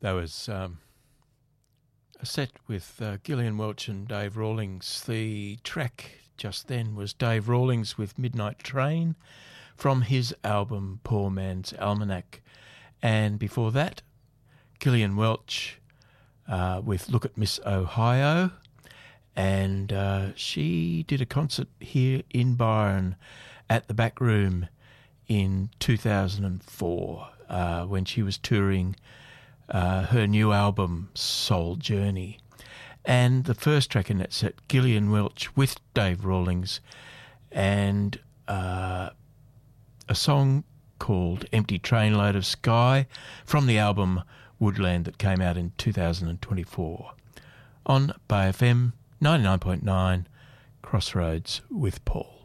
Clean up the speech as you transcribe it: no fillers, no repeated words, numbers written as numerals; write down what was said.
That was a set with Gillian Welch and Dave Rawlings. The track just then was Dave Rawlings with Midnight Train from his album Poor Man's Almanac. And before that, Gillian Welch with Look at Miss Ohio. And she did a concert here in Byron at the Back Room in 2004 when she was touring her new album, Soul Journey. And the first track in that set, Gillian Welch with Dave Rawlings, and a song called Empty Trainload of Sky from the album Woodland that came out in 2024 on Bay FM 99.9 Crossroads with Paul.